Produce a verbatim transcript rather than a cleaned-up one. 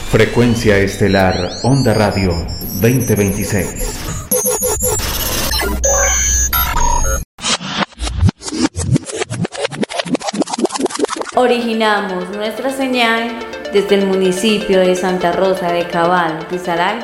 Frecuencia Estelar Onda Radio veinte veintiséis. Originamos nuestra señal desde el municipio de Santa Rosa de Cabal, Risaralda,